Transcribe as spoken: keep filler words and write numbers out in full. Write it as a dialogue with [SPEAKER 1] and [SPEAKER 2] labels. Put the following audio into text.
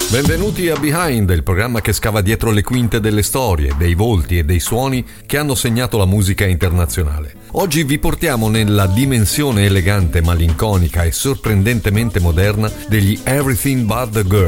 [SPEAKER 1] Benvenuti a Behind, il programma che scava dietro le quinte delle storie, dei volti e dei suoni che hanno segnato la musica internazionale. Oggi vi portiamo nella dimensione elegante, malinconica e sorprendentemente moderna degli Everything But The Girl,